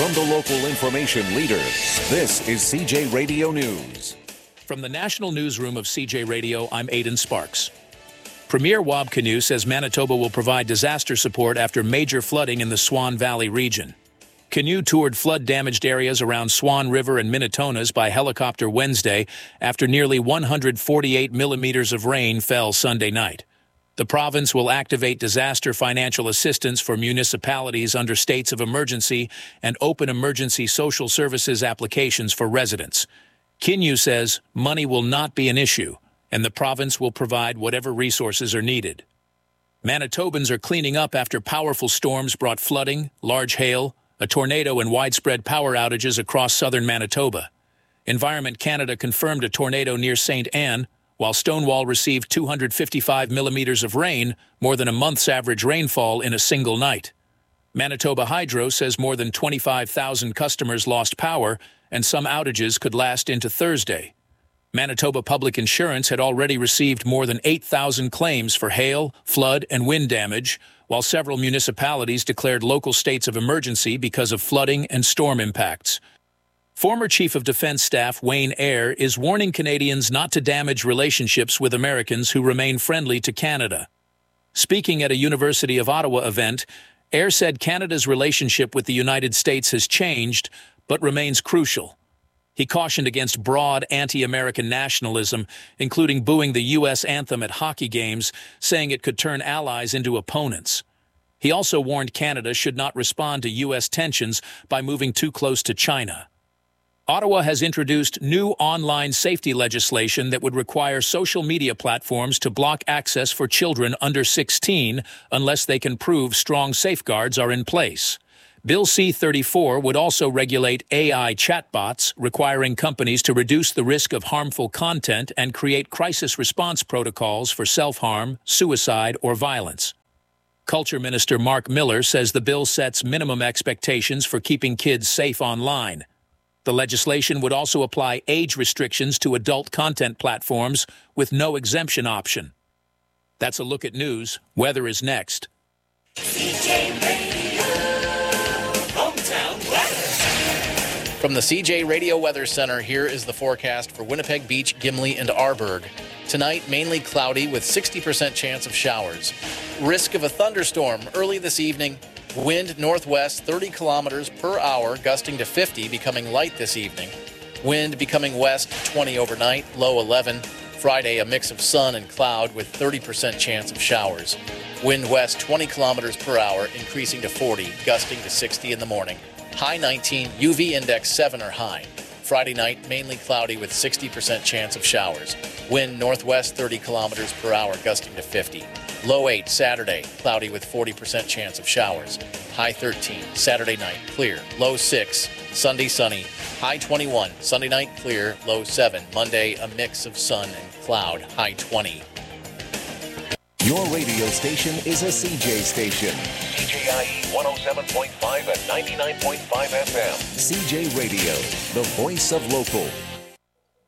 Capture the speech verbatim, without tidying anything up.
From the local information leader, this is C J Radio News. From the National Newsroom of C J Radio, I'm Aidan Sparks. Premier Wab Kinew says Manitoba will provide disaster support after major flooding in the Swan Valley region. Kinew toured flood-damaged areas around Swan River and Minitonas by helicopter Wednesday after nearly one hundred forty-eight millimeters of rain fell Sunday night. The province will activate disaster financial assistance for municipalities under states of emergency and open emergency social services applications for residents. Kinew says money will not be an issue, and the province will provide whatever resources are needed. Manitobans are cleaning up after powerful storms brought flooding, large hail, a tornado, and widespread power outages across southern Manitoba. Environment Canada confirmed a tornado near Saint Anne, while Stonewall received two hundred fifty-five millimeters of rain, more than a month's average rainfall in a single night. Manitoba Hydro says more than twenty-five thousand customers lost power, and some outages could last into Thursday. Manitoba Public Insurance had already received more than eight thousand claims for hail, flood, and wind damage, while several municipalities declared local states of emergency because of flooding and storm impacts. Former Chief of Defense Staff Wayne Eyre is warning Canadians not to damage relationships with Americans who remain friendly to Canada. Speaking at a University of Ottawa event, Eyre said Canada's relationship with the United States has changed, but remains crucial. He cautioned against broad anti-American nationalism, including booing the U S anthem at hockey games, saying it could turn allies into opponents. He also warned Canada should not respond to U S tensions by moving too close to China. Ottawa has introduced new online safety legislation that would require social media platforms to block access for children under sixteen unless they can prove strong safeguards are in place. Bill C thirty-four would also regulate A I chatbots, requiring companies to reduce the risk of harmful content and create crisis response protocols for self-harm, suicide, or violence. Culture Minister Mark Miller says the bill sets minimum expectations for keeping kids safe online. The legislation would also apply age restrictions to adult content platforms with no exemption option. That's a look at news. Weather is next. C J Radio, hometown weather. From the C J Radio Weather Center, here is the forecast for Winnipeg Beach, Gimli, and Arborg. Tonight, mainly cloudy with sixty percent chance of showers. Risk of a thunderstorm early this evening. Wind northwest thirty kilometers per hour, gusting to fifty, becoming light this evening. Wind becoming west twenty overnight, low eleven. Friday, a mix of sun and cloud with thirty percent chance of showers. Wind west twenty kilometers per hour, increasing to forty, gusting to sixty in the morning. High nineteen, U V index seven or high. Friday night, mainly cloudy with sixty percent chance of showers. Wind northwest thirty kilometers per hour, gusting to fifty. Low eight Saturday, cloudy with forty percent chance of showers. High thirteen, Saturday night, clear. Low six, Sunday sunny. High twenty-one, Sunday night clear. Low seven, Monday a mix of sun and cloud. High twenty. Your radio station is a C J station. C J I E one oh seven point five and ninety-nine point five F M. C J Radio, the voice of local.